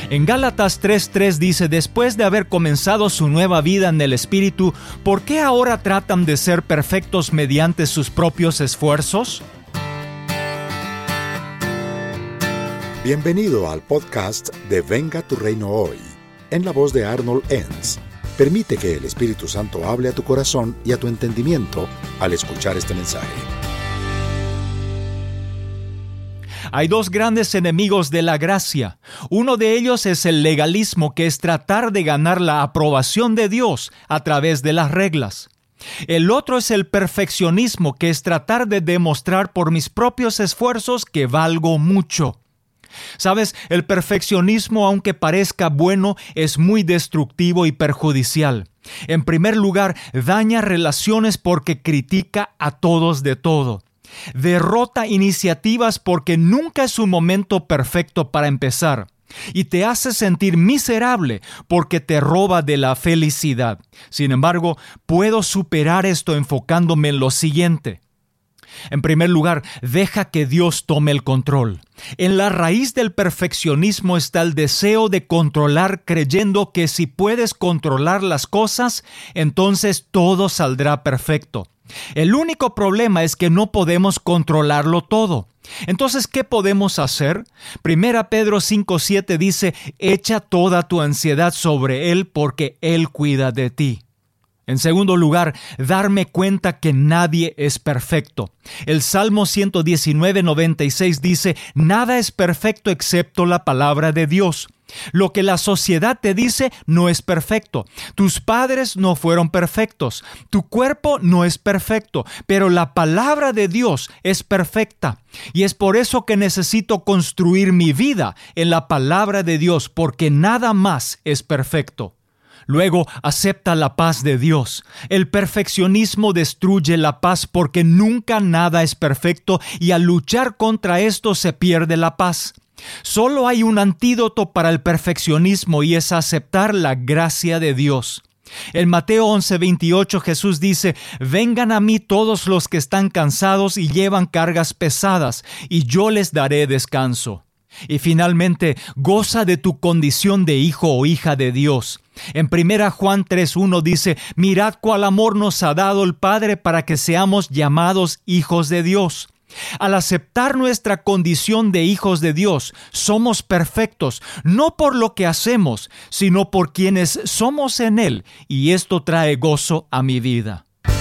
En Gálatas 3:3 dice, después de haber comenzado su nueva vida en el Espíritu, ¿por qué ahora tratan de ser perfectos mediante sus propios esfuerzos? Bienvenido al podcast de Venga tu Reino Hoy, en la voz de Arnold Enns. Permite que el Espíritu Santo hable a tu corazón y a tu entendimiento al escuchar este mensaje. Hay dos grandes enemigos de la gracia. Uno de ellos es el legalismo, que es tratar de ganar la aprobación de Dios a través de las reglas. El otro es el perfeccionismo, que es tratar de demostrar por mis propios esfuerzos que valgo mucho. ¿Sabes? El perfeccionismo, aunque parezca bueno, es muy destructivo y perjudicial. En primer lugar, daña relaciones porque critica a todos de todo. Derrota iniciativas porque nunca es un momento perfecto para empezar. Y te hace sentir miserable porque te roba de la felicidad. Sin embargo, puedo superar esto enfocándome en lo siguiente. En primer lugar, deja que Dios tome el control. En la raíz del perfeccionismo está el deseo de controlar, creyendo que si puedes controlar las cosas, entonces todo saldrá perfecto. El único problema es que no podemos controlarlo todo. Entonces, ¿qué podemos hacer? 1 Pedro 5:7 dice, echa toda tu ansiedad sobre Él porque Él cuida de ti. En segundo lugar, darme cuenta que nadie es perfecto. El Salmo 119:96 dice, nada es perfecto excepto la palabra de Dios. Lo que la sociedad te dice no es perfecto. Tus padres no fueron perfectos. Tu cuerpo no es perfecto, pero la palabra de Dios es perfecta. Y es por eso que necesito construir mi vida en la palabra de Dios, porque nada más es perfecto. Luego, acepta la paz de Dios. El perfeccionismo destruye la paz porque nunca nada es perfecto y al luchar contra esto se pierde la paz. Solo hay un antídoto para el perfeccionismo y es aceptar la gracia de Dios. En Mateo 11:28 Jesús dice, vengan a mí todos los que están cansados y llevan cargas pesadas, y yo les daré descanso. Y finalmente, goza de tu condición de hijo o hija de Dios. En 1 Juan 3:1 dice, mirad cuál amor nos ha dado el Padre para que seamos llamados hijos de Dios. Al aceptar nuestra condición de hijos de Dios, somos perfectos, no por lo que hacemos, sino por quienes somos en Él, y esto trae gozo a mi vida.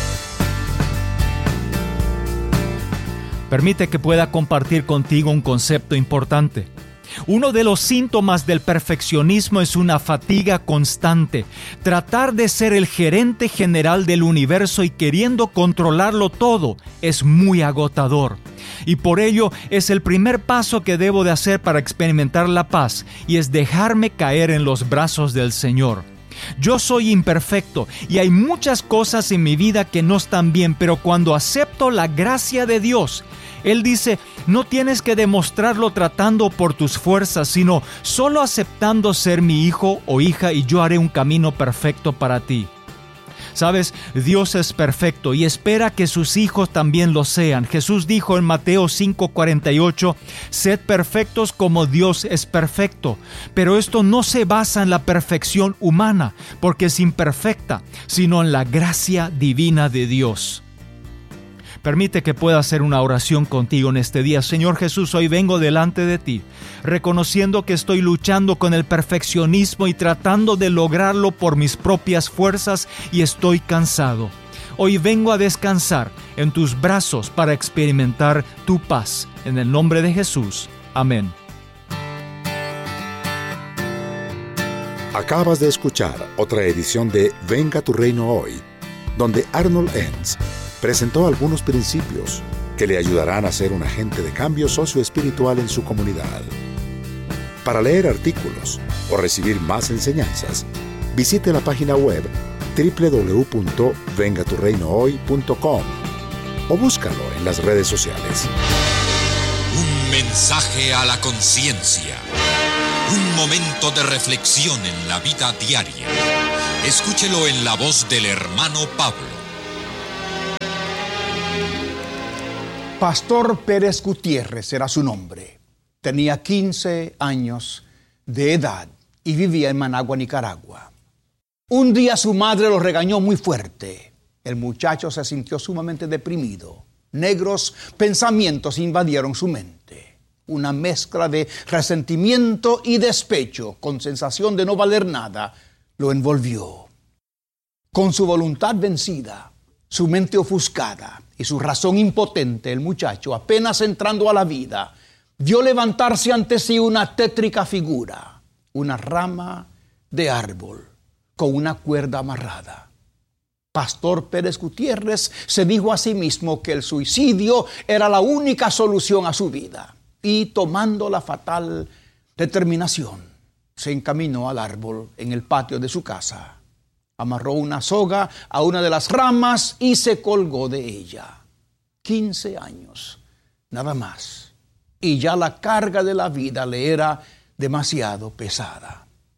Permite que pueda compartir contigo un concepto importante. Uno de los síntomas del perfeccionismo es una fatiga constante. Tratar de ser el gerente general del universo y queriendo controlarlo todo es muy agotador. Y por ello es el primer paso que debo de hacer para experimentar la paz, y es dejarme caer en los brazos del Señor. Yo soy imperfecto y hay muchas cosas en mi vida que no están bien, pero cuando acepto la gracia de Dios, Él dice, no tienes que demostrarlo tratando por tus fuerzas, sino solo aceptando ser mi hijo o hija y yo haré un camino perfecto para ti. ¿Sabes? Dios es perfecto y espera que sus hijos también lo sean. Jesús dijo en Mateo 5:48, sed perfectos como Dios es perfecto. Pero esto no se basa en la perfección humana, porque es imperfecta, sino en la gracia divina de Dios. Permite que pueda hacer una oración contigo en este día. Señor Jesús, hoy vengo delante de ti, reconociendo que estoy luchando con el perfeccionismo y tratando de lograrlo por mis propias fuerzas y estoy cansado. Hoy vengo a descansar en tus brazos para experimentar tu paz. En el nombre de Jesús. Amén. Acabas de escuchar otra edición de Venga tu Reino Hoy, donde Arnold Enns presentó algunos principios que le ayudarán a ser un agente de cambio socioespiritual en su comunidad. Para leer artículos o recibir más enseñanzas, visite la página web www.vengaturreinohoy.com o búscalo en las redes sociales. Un mensaje a la conciencia. Un momento de reflexión en la vida diaria. Escúchelo en la voz del hermano Pablo. Pastor Pérez Gutiérrez era su nombre. Tenía 15 años de edad y vivía en Managua, Nicaragua. Un día su madre lo regañó muy fuerte. El muchacho se sintió sumamente deprimido. Negros pensamientos invadieron su mente. Una mezcla de resentimiento y despecho con sensación de no valer nada lo envolvió. Con su voluntad vencida, su mente ofuscada y su razón impotente, el muchacho, apenas entrando a la vida, vio levantarse ante sí una tétrica figura, una rama de árbol con una cuerda amarrada. Pastor Pérez Gutiérrez se dijo a sí mismo que el suicidio era la única solución a su vida y, tomando la fatal determinación, se encaminó al árbol en el patio de su casa. Amarró una soga a una de las ramas y se colgó de ella. 15 años, nada más. Y ya la carga de la vida le era demasiado pesada.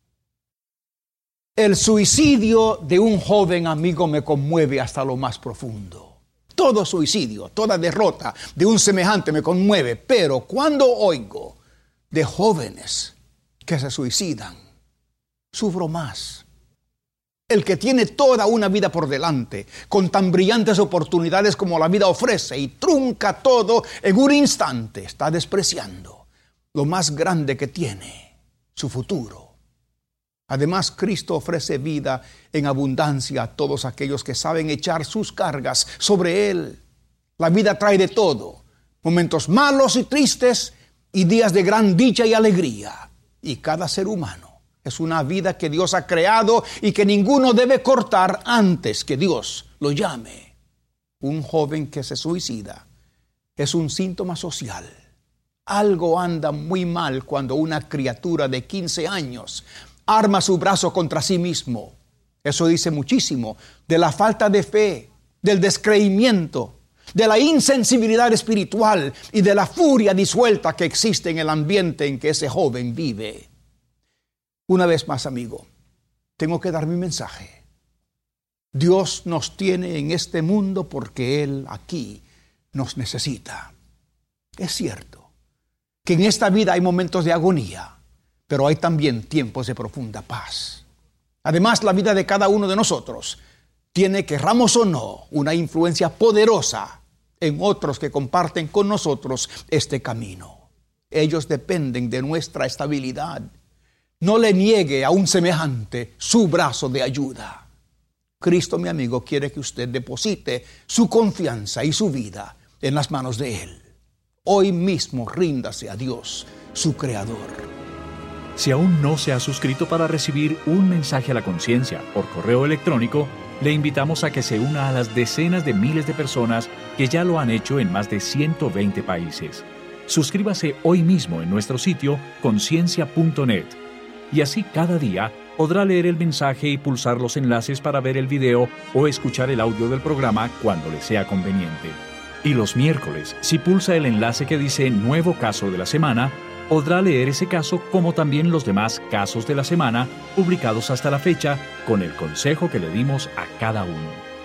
El suicidio de un joven amigo me conmueve hasta lo más profundo. Todo suicidio, toda derrota de un semejante me conmueve, pero cuando oigo de jóvenes que se suicidan, sufro más. El que tiene toda una vida por delante, con tan brillantes oportunidades como la vida ofrece y trunca todo en un instante, está despreciando lo más grande que tiene, su futuro. Además, Cristo ofrece vida en abundancia a todos aquellos que saben echar sus cargas sobre Él. La vida trae de todo, momentos malos y tristes y días de gran dicha y alegría. Y cada ser humano es una vida que Dios ha creado y que ninguno debe cortar antes que Dios lo llame. Un joven que se suicida es un síntoma social. Algo anda muy mal cuando una criatura de 15 años arma su brazo contra sí mismo. Eso dice muchísimo de la falta de fe, del descreimiento, de la insensibilidad espiritual y de la furia disuelta que existe en el ambiente en que ese joven vive. Una vez más, amigo, tengo que dar mi mensaje. Dios nos tiene en este mundo porque Él aquí nos necesita. Es cierto que en esta vida hay momentos de agonía, pero hay también tiempos de profunda paz. Además, la vida de cada uno de nosotros tiene, querramos o no, una influencia poderosa en otros que comparten con nosotros este camino. Ellos dependen de nuestra estabilidad. No le niegue a un semejante su brazo de ayuda. Cristo, mi amigo, quiere que usted deposite su confianza y su vida en las manos de Él. Hoy mismo ríndase a Dios, su Creador. Si aún no se ha suscrito para recibir un mensaje a la conciencia por correo electrónico, le invitamos a que se una a las decenas de miles de personas que ya lo han hecho en más de 120 países. Suscríbase hoy mismo en nuestro sitio conciencia.net y así cada día podrá leer el mensaje y pulsar los enlaces para ver el video o escuchar el audio del programa cuando le sea conveniente. Y los miércoles, si pulsa el enlace que dice Nuevo Caso de la Semana, podrá leer ese caso como también los demás casos de la semana publicados hasta la fecha con el consejo que le dimos a cada uno.